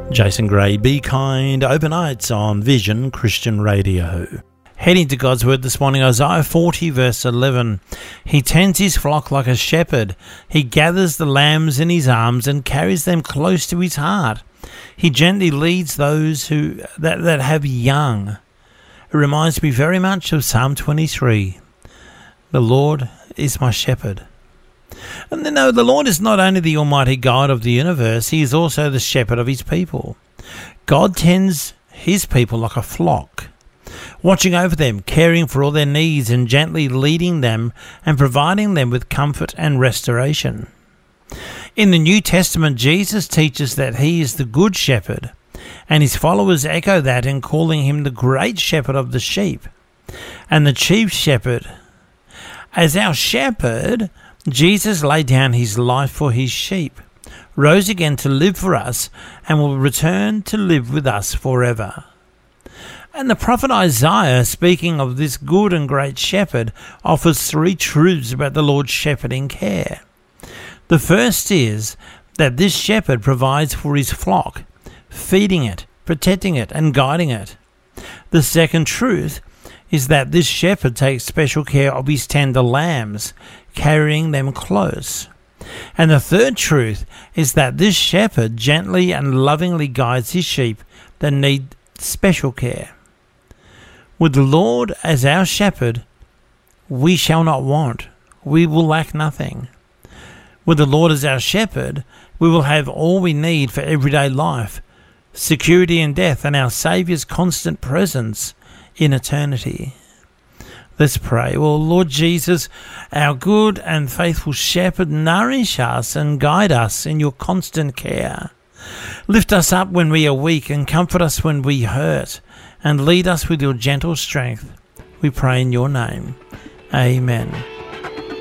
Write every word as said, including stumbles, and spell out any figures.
Jason Gray, Be Kind, overnights on Vision Christian Radio. Heading to God's Word this morning, Isaiah forty verse eleven. He tends his flock like a shepherd. He gathers the lambs in his arms and carries them close to his heart. He gently leads those who that, that have young. It reminds me very much of Psalm twenty-three. The Lord is my shepherd. And no, the Lord is not only the Almighty God of the universe, he is also the shepherd of his people. God tends his people like a flock, watching over them, caring for all their needs, and gently leading them and providing them with comfort and restoration. In the New Testament, Jesus teaches that he is the good shepherd, and his followers echo that in calling him the great shepherd of the sheep and the chief shepherd. As our shepherd, Jesus laid down his life for his sheep, rose again to live for us, and will return to live with us forever. And the prophet Isaiah, speaking of this good and great shepherd, offers three truths about the Lord's shepherding care. The first is that this shepherd provides for his flock, feeding it, protecting it, and guiding it. The second truth is that this shepherd takes special care of his tender lambs, carrying them close. And the third truth is that this shepherd gently and lovingly guides his sheep that need special care. With the Lord as our shepherd, we shall not want. We will lack nothing. With the Lord as our shepherd, we will have all we need for everyday life, security in death, and our Saviour's constant presence in eternity. Let's pray. Well, Lord Jesus, our good and faithful shepherd, nourish us and guide us in your constant care. Lift us up when we are weak and comfort us when we hurt, and lead us with your gentle strength. We pray in your name. Amen.